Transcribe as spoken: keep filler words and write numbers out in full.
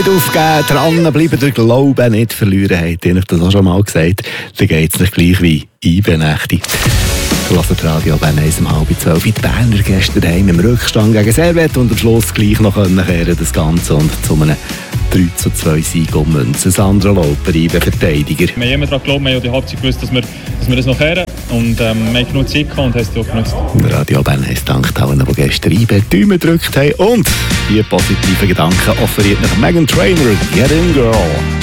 Nicht aufgeben, dranbleiben, den Glauben nicht verlieren, habt ihr das auch schon mal gesagt. Dann geht es nicht gleich wie Eibenächte. Hört Radio Bern eins um halb zwölf. Die Berner gestern heim im Rückstand gegen Servette und am Schluss gleich noch können kehren, das Ganze und zu einem drei zu zwei Sieg ummünzen. Sandra Lauper, Eiben-Verteidiger. Wir haben immer daran geglaubt, wir haben ja die Halbzeit gewusst, dass wir, dass wir das noch kehren. Und ähm, wir haben genug Zeit gehabt und haben es auch genutzt. Radio Bern heisst dank allen, die gestern Eiben die Daumen gedrückt haben. Und die positiven Gedanken offeriert nach Meghan Trainor, Get In Girl.